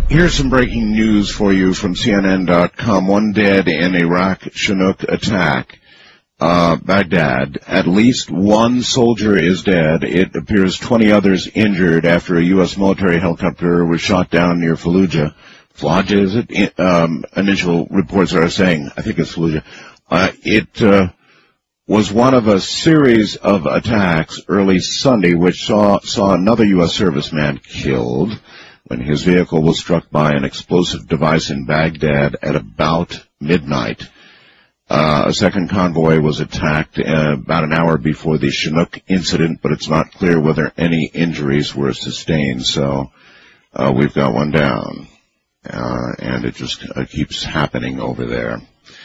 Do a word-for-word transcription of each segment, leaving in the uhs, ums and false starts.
Here's some breaking news for you from C N N dot com. One dead in Iraq Chinook attack. Uh, Baghdad. At least one soldier is dead. It appears twenty others injured after a U S military helicopter was shot down near Fallujah. Fallujah, is it? Um, initial reports are saying, I think it's Fallujah. Uh, it uh, was one of a series of attacks early Sunday which saw, saw another U S serviceman killed when his vehicle was struck by an explosive device in Baghdad at about midnight. Uh, a second convoy was attacked uh, about an hour before the Chinook incident, but it's not clear whether any injuries were sustained, so uh, we've got one down, uh, and it just uh, keeps happening over there.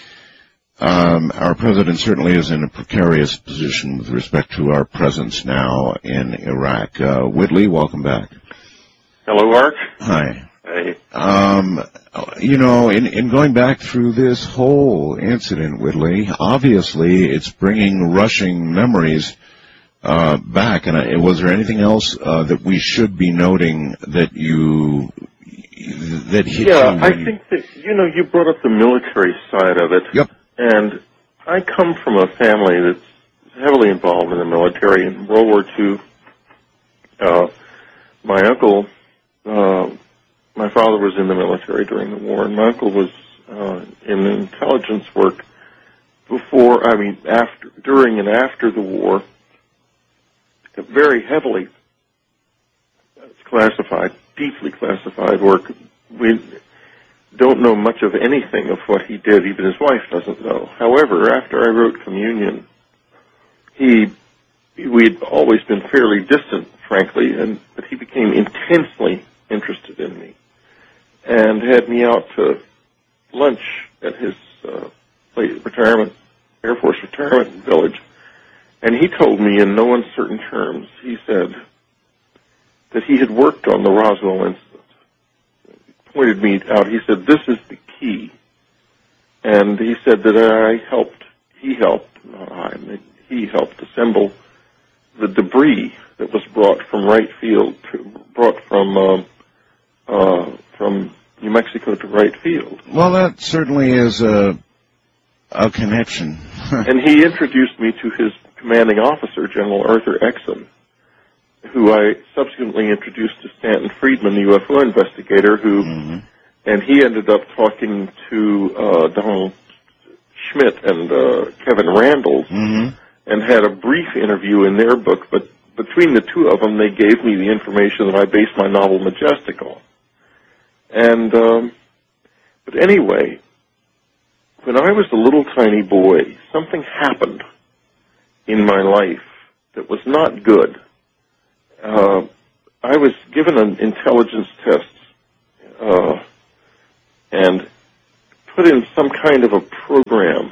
Um, our president certainly is in a precarious position with respect to our presence now in Iraq. Uh, Whitley, welcome back. Hello, Art. Hi. Hey. Um, you know, in, in going back through this whole incident, Whitley, obviously it's bringing rushing memories uh, back. And uh, was there anything else uh, that we should be noting that you that hit yeah, you? Yeah, I think that, you know, you brought up the military side of it. Yep. And I come from a family that's heavily involved in the military. In World War Two, uh, my uncle... Uh, my father was in the military during the war, and my uncle was uh, in intelligence work before, I mean, after, during and after the war, very heavily classified, deeply classified work. We don't know much of anything of what he did. Even his wife doesn't know. However, after I wrote Communion, he, we'd always been fairly distant, frankly, and but he became intensely interested in me and had me out to lunch at his uh, retirement, Air Force retirement village. And he told me in no uncertain terms, he said that he had worked on the Roswell incident. He pointed me out, he said, this is the key. And he said that I helped, he helped, not I, he helped assemble the debris that was brought from Wright Field, to, brought from um, uh, from New Mexico to Wright Field. Well, that certainly is a a connection. And he introduced me to his commanding officer, General Arthur Exum, who I subsequently introduced to Stanton Friedman, the U F O investigator, who, mm-hmm. and he ended up talking to uh, Donald Schmidt and uh, Kevin Randles, mm-hmm. and had a brief interview in their book, but between the two of them, they gave me the information that I based my novel Majestic on. And, um, but anyway, when I was a little tiny boy, something happened in my life that was not good. Uh, I was given an intelligence test, uh, and put in some kind of a program,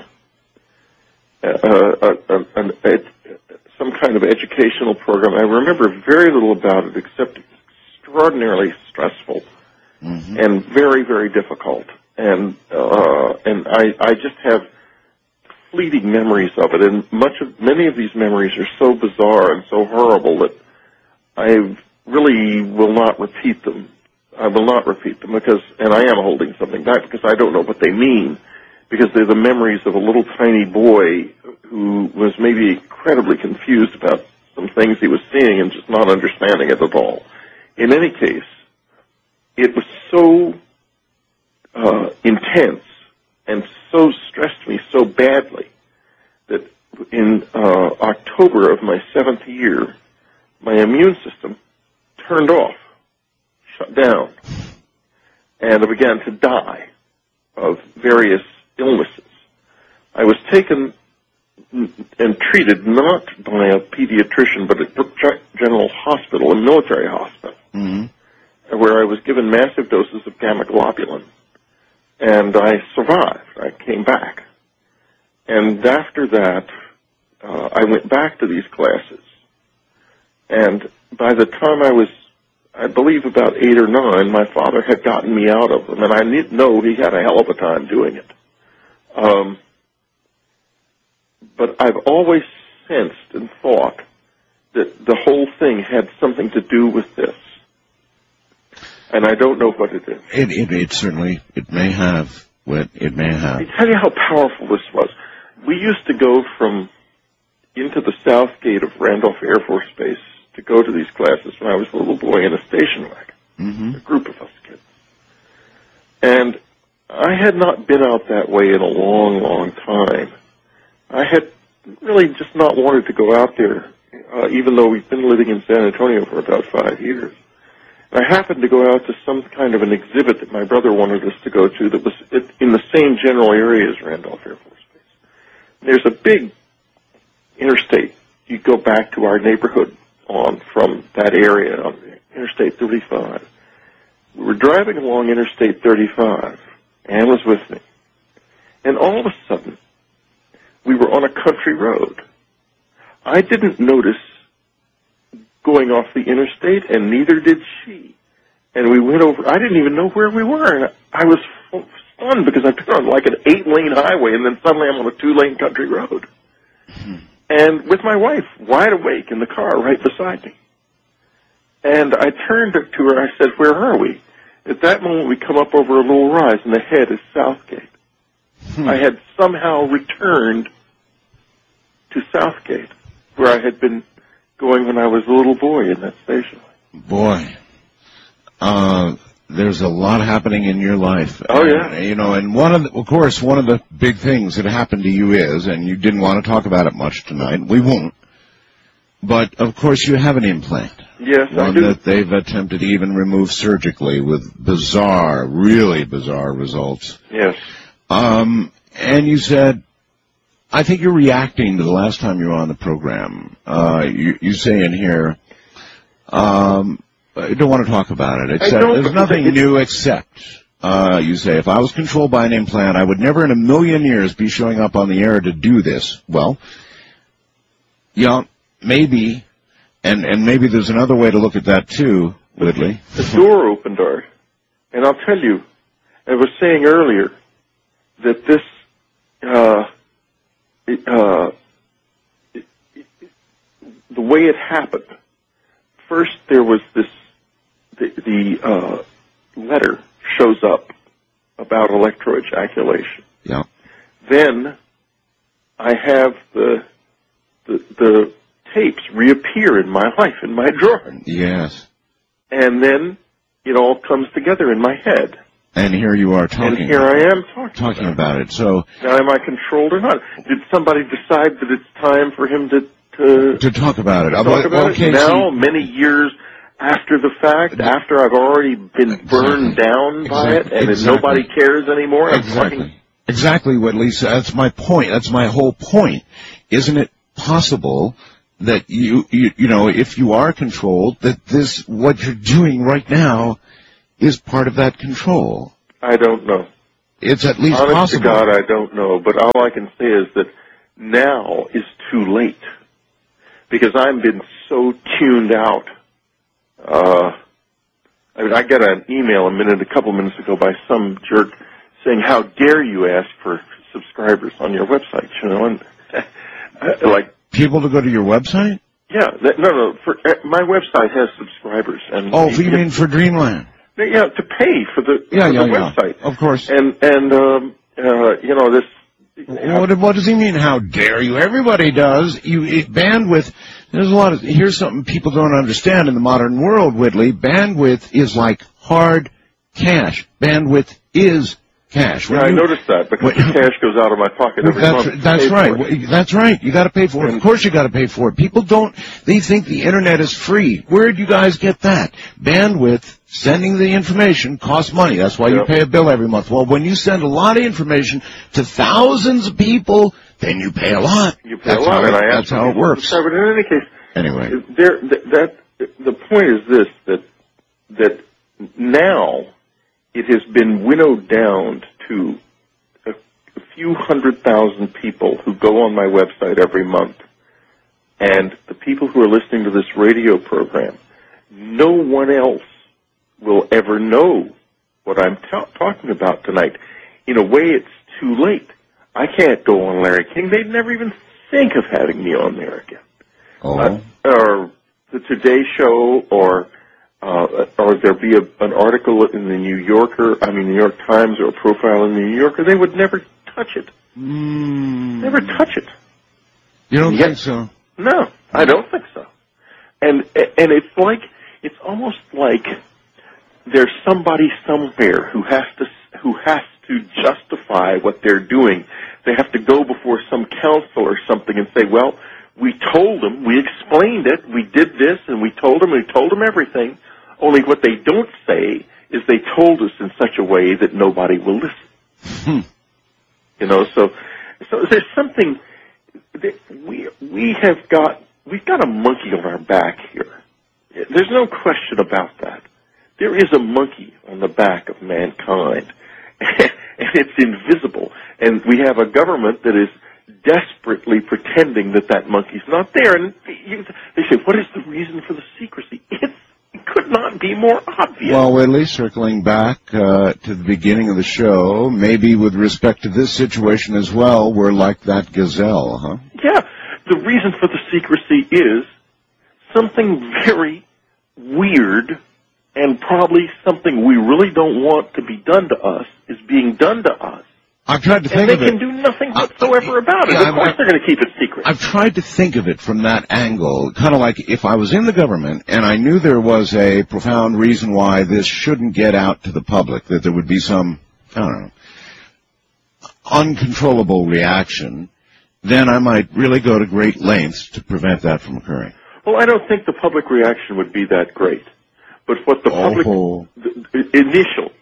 uh, uh, uh, uh, uh, some kind of educational program. I remember very little about it except extraordinarily stressful, mm-hmm. and very, very difficult. And uh, and I, I just have fleeting memories of it. And much of many of these memories are so bizarre and so horrible that I really will not repeat them. I will not repeat them because, and I am holding something back because I don't know what they mean, because they're the memories of a little tiny boy who was maybe incredibly confused about some things he was seeing and just not understanding it at all. In any case, it was so uh, intense and so stressed me so badly that in uh, October of my seventh year, my immune system turned off, shut down, and I began to die of various illnesses. I was taken and treated not by a pediatrician, but at Brooke General Hospital, a military hospital, mm-hmm. where I was given massive doses of gamma globulin. And I survived. I came back. And after that, uh, I went back to these classes. And by the time I was, I believe, about eight or nine, my father had gotten me out of them. And I didn't know he had a hell of a time doing it. Um, but I've always sensed and thought that the whole thing had something to do with this. and I don't know what it is. It, it, it certainly, it may have, what it may have. I tell you how powerful this was. We used to go from into the south gate of Randolph Air Force Base to go to these classes when I was a little boy in a station wagon, Mm-hmm. a group of us kids. And I had not been out that way in a long, long time. I had really just not wanted to go out there, uh, even though we've been living in San Antonio for about five years. And I happened to go out to some kind of an exhibit that my brother wanted us to go to that was in the same general area as Randolph Air Force Base. There's a big interstate. You go back to our neighborhood on from that area on Interstate thirty-five. We were driving along Interstate thirty-five. Ann was with me. And all of a sudden, we were on a country road. I didn't notice going off the interstate, and neither did she. And we went over, I didn't even know where we were, and I was stunned because I've been on like an eight-lane highway, and then suddenly I'm on a two-lane country road. Mm-hmm. And with my wife, wide awake in the car right beside me. And I turned to her, I said, where are we? At that moment, we come up over a little rise, and ahead is Southgate. Hmm. I had somehow returned to Southgate, where I had been going when I was a little boy in that station. Boy, uh, there's a lot happening in your life. Oh, yeah. And, you know, and one of the, of course, one of the big things that happened to you is, and you didn't want to talk about it much tonight, we won't, but, of course, you have an implant. Yes, One I do. that they've attempted to even remove surgically with bizarre, really bizarre results. Yes. Um, and you said, I think you're reacting to the last time you were on the program. Uh, you, you say in here, um, I don't want to talk about it. Except there's nothing new except, uh, you say, if I was controlled by an implant, I would never in a million years be showing up on the air to do this. Well, yeah, maybe. And and maybe there's another way to look at that, too, Whitley. The door opened, Art. And I'll tell you, I was saying earlier that this, uh, it, uh, it, it, the way it happened, first there was this, the, the uh, letter shows up about electroejaculation. Yeah. Then I have the, the, the, tapes reappear in my life, in my drawer. Yes. And then it all comes together in my head. And here you are talking. And here I am talking, talking about, about it. So now, am I controlled or not? Did somebody decide that it's time for him to to, to talk about it? To talk well, about okay, it now, so many years after the fact, after I've already been exactly. burned down by exactly. it, and exactly. nobody cares anymore? Exactly. Talking... Exactly, Whitley. So that's my point. That's my whole point. Isn't it possible that you, you, you know, if you are controlled, that this, what you're doing right now is part of that control? I don't know. It's at least Honest possible. to God, I don't know. But all I can say is that now is too late. Because I've been so tuned out. Uh, I mean, I got an email a minute, a couple minutes ago by some jerk saying, how dare you ask for subscribers on your website, you know, and like, people to go to your website? Yeah, that, no, no. For, uh, my website has subscribers, and oh, you mean for Dreamland? Yeah, to pay for the, yeah, for yeah, the yeah. website, of course. And and um, uh, you know this. What, what does he mean? How dare you? Everybody does. You it, bandwidth. There's a lot of. Here's something people don't understand in the modern world, Whitley. Bandwidth is like hard cash. Bandwidth is cash. Yeah, I you, noticed that because when, the cash goes out of my pocket every that's, month. That's right. That's right. You got to pay for it. Of course, you got to pay for it. People don't. They think the internet is free. Where did you guys get that? Bandwidth, sending the information, costs money. That's why yep. you pay a bill every month. Well, when you send a lot of information to thousands of people, then you pay a lot. You pay that's a lot, how and it, I that's how it works. But in any case, anyway, there that the point is this: that that now it has been winnowed down to a few hundred thousand people who go on my website every month, and the people who are listening to this radio program, no one else will ever know what I'm ta- talking about tonight. In a way, it's too late. I can't go on Larry King. They'd never even think of having me on there again. Oh. Uh, or the Today Show, or uh, or there be a, an article in the New Yorker, I mean New York Times, or a profile in the New Yorker, they would never touch it. Mm. Never touch it. You don't Yet, think so? No, I don't think so. And and it's like, it's almost like there's somebody somewhere who has to who has to justify what they're doing. They have to go before some council or something and say, well, we told them, we explained it, we did this, and we told them, we told them everything. Only what they don't say is they told us in such a way that nobody will listen. Hmm. You know, so so there's something that we we have got. We've got a monkey on our back here. There's no question about that. There is a monkey on the back of mankind, and it's invisible. And we have a government that is desperately pretending that that monkey's not there. And they say, what is the reason for the secrecy? It's, it could not be more obvious. Well, Whitley, circling back uh, to the beginning of the show, maybe with respect to this situation as well, we're like that gazelle, huh? Yeah. The reason for the secrecy is something very weird, and probably something we really don't want to be done to us is being done to us. I've tried to think and they of it. can do nothing whatsoever uh, about it. Yeah, of course I've, they're going to keep it secret. I've tried to think of it from that angle, kind of like if I was in the government and I knew there was a profound reason why this shouldn't get out to the public, that there would be some, I don't know, uncontrollable reaction, then I might really go to great lengths to prevent that from occurring. Well, I don't think the public reaction would be that great. But what the public, oh. the, the initial,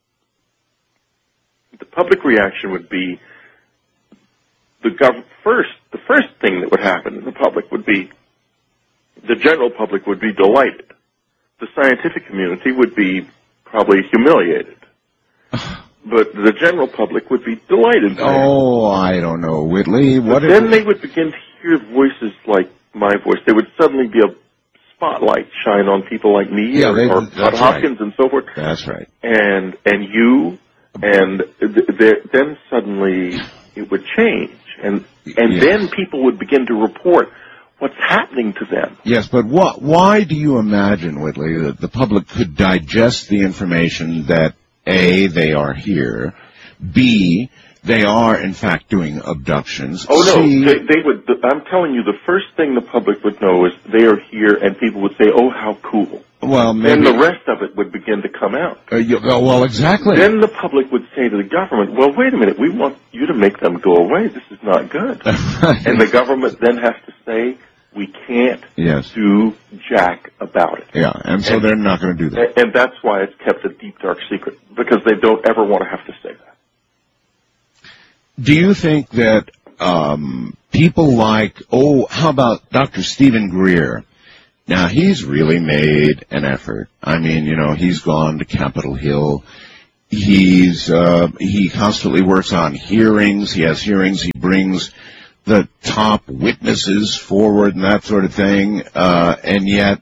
the public reaction would be, the gov- first, the first thing that would happen in the public would be, the general public would be delighted. The scientific community would be probably humiliated. But the general public would be delighted. Oh, I don't know, Whitley. What but then they would begin to hear voices like my voice. There would suddenly be a spotlight shine on people like me yeah, or, they, or Todd Hopkins right. and so forth. That's right. And and you, and th- th- then suddenly it would change. And and yes. then people would begin to report what's happening to them. Yes, but what, why do you imagine, Whitley, that the public could digest the information that A, they are here, B, they are, in fact, doing abductions. Oh, no, C, they, they would, I'm telling you, the first thing the public would know is they are here, and people would say, oh, how cool. Well, maybe. Then the rest of it would begin to come out. Uh, you, oh, well, exactly. Then the public would say to the government, well, wait a minute, we want you to make them go away. This is not good. And the government then has to say, we can't yes. do jack about it. Yeah, and so and, they're not going to do that. And that's why it's kept a deep, dark secret, because they don't ever want to have to say that. Do you think that um, people like, oh, how about Doctor Stephen Greer? Now, he's really made an effort. I mean, you know, he's gone to Capitol Hill. He's uh, he constantly works on hearings. He has hearings. He brings the top witnesses forward and that sort of thing, uh, and yet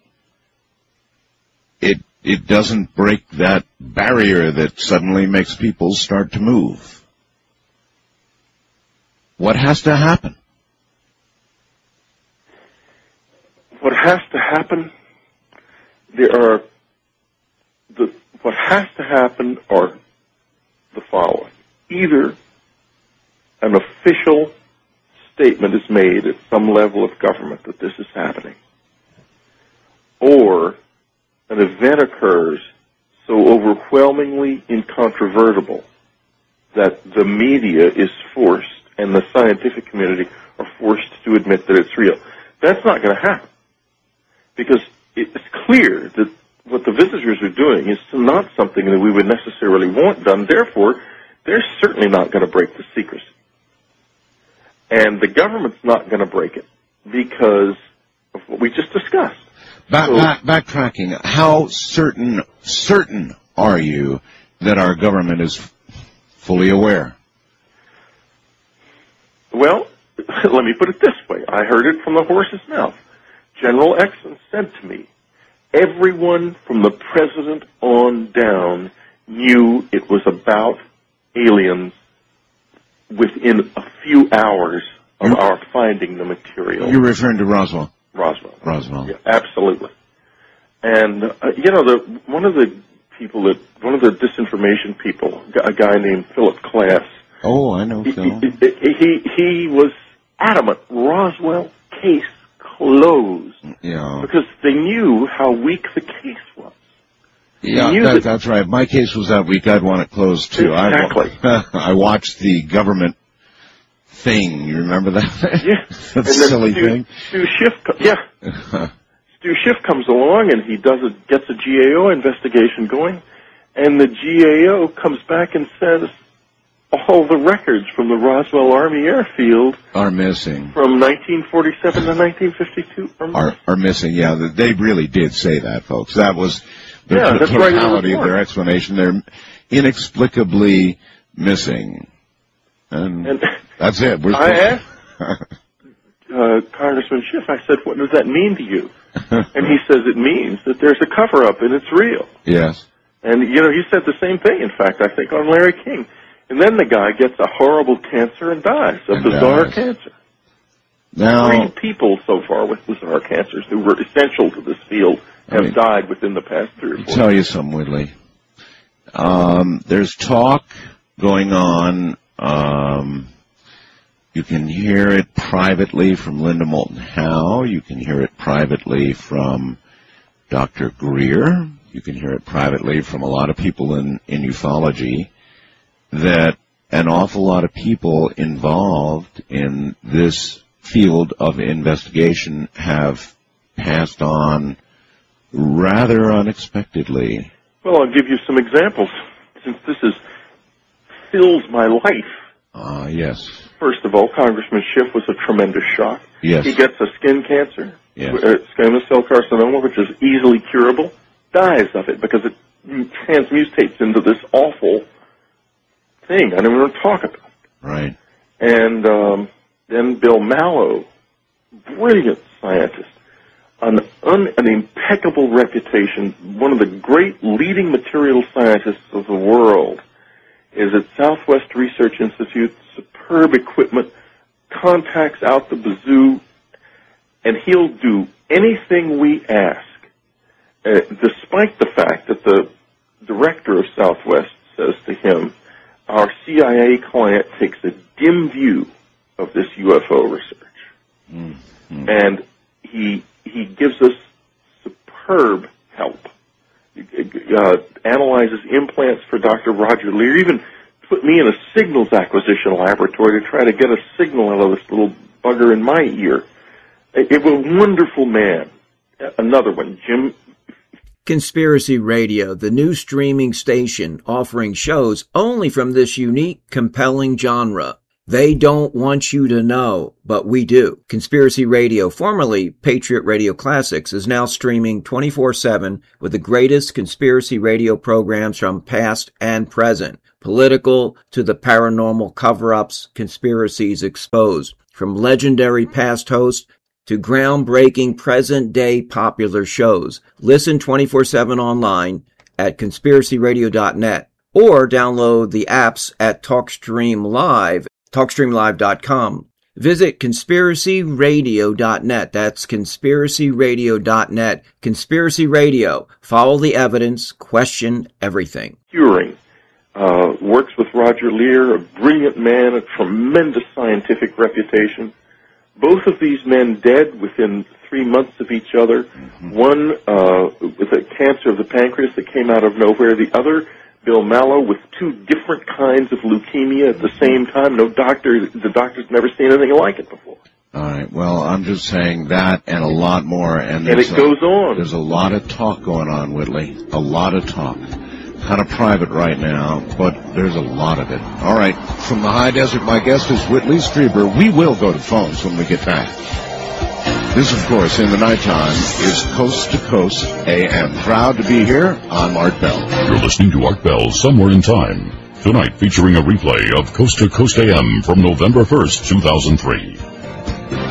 it it doesn't break that barrier that suddenly makes people start to move. What has to happen? What has to happen, there are, the, what has to happen are the following. Either an official statement is made at some level of government that this is happening, or an event occurs so overwhelmingly incontrovertible that the media is forced and the scientific community are forced to admit that it's real. That's not going to happen, because it's clear that what the visitors are doing is not something that we would necessarily want done. Therefore, they're certainly not going to break the secrecy. And the government's not going to break it because of what we just discussed. Back, so, back, backtracking, how certain certain are you that our government is fully aware? Well, let me put it this way. I heard it from the horse's mouth. General Exon said to me, everyone from the president on down knew it was about aliens within a few hours of You're, our finding the material. You're referring to Roswell? Roswell. Roswell. Yeah, absolutely. And, uh, you know, the one of the people that, one of the disinformation people, a guy named Philip Klass. Oh, I know Phil. He, he, he, he was adamant, Roswell case closed. Yeah. Because they knew how weak the case was. Yeah, that, that, that's right. My case was that week. I'd want it closed, too. Exactly. I, I watched the government thing. You remember that? Yeah. That and silly Stu, thing? Stu Schiff, yeah. Stu Schiff comes along, and he does a, gets a G A O investigation going, and the G A O comes back and says all the records from the Roswell Army Airfield are missing. From nineteen forty-seven to nineteen fifty-two are, are, are missing. Yeah, they really did say that, folks. That was the yeah, that's totality right of their explanation. They're inexplicably missing. And, and that's it. We're I asked uh, Congressman Schiff, I said, what does that mean to you? And he says it means that there's a cover-up and it's real. Yes. And, you know, he said the same thing, in fact, I think, on Larry King. And then the guy gets a horrible cancer and dies of and bizarre dies. cancer. Now, Three people so far with bizarre cancers who were essential to this field have I mean, died within the past three or four I'll tell you something, Whitley. Um, there's talk going on. Um, you can hear it privately from Linda Moulton Howe. You can hear it privately from Doctor Greer. You can hear it privately from a lot of people in, in ufology, that an awful lot of people involved in this field of investigation have passed on rather unexpectedly. Well, I'll give you some examples, since this is fills my life. Ah, uh, yes. First of all, Congressman Schiff was a tremendous shock. Yes. He gets a skin cancer, yes. uh, squamous cell carcinoma, which is easily curable, dies of it because it transmutates into this awful thing I don't want to talk about. Right. And um, then Bill Mallow, brilliant scientist, an, un, an impeccable reputation, one of the great leading material scientists of the world, is at Southwest Research Institute, superb equipment, contacts out the bazoo, and he'll do anything we ask, uh, despite the fact that the director of Southwest says to him, our C I A client takes a dim view of this U F O research. Mm-hmm. And he he gives us superb help. Uh, analyzes implants for Doctor Roger Lear, even put me in a signals acquisition laboratory to try to get a signal out of this little bugger in my ear. It, it was a wonderful man. Another one, Jim. Conspiracy Radio, the new streaming station offering shows only from this unique, compelling genre. They don't want you to know, but we do. Conspiracy Radio, formerly Patriot Radio Classics, is now streaming twenty-four seven with the greatest conspiracy radio programs from past and present. Political to the paranormal cover-ups, conspiracies exposed. From legendary past hosts to groundbreaking present-day popular shows. Listen twenty-four seven online at conspiracy radio dot net or download the apps at TalkStream Live, talkstream live dot com. Visit conspiracy radio dot net. That's conspiracy radio dot net. Conspiracy Radio. Follow the evidence. Question everything. Curing. Uh, works with Roger Lear, a brilliant man, a tremendous scientific reputation. Both of these men dead within three months of each other. Mm-hmm. One uh, with a cancer of the pancreas that came out of nowhere. The other, Bill Mallow, with two different kinds of leukemia at the same time. No doctor, the doctor's never seen anything like it before. All right. Well, I'm just saying that and a lot more. And, and it a, goes on. There's a lot of talk going on, Whitley. A lot of talk. Kind of private right now, but there's a lot of it. All right. From the high desert, my guest is Whitley Strieber. We will go to phones when we get back. This, of course, in the nighttime, is Coast to Coast A M. Proud to be here. I'm Art Bell. You're listening to Art Bell Somewhere in Time. Tonight featuring a replay of Coast to Coast A M from November first, two thousand three.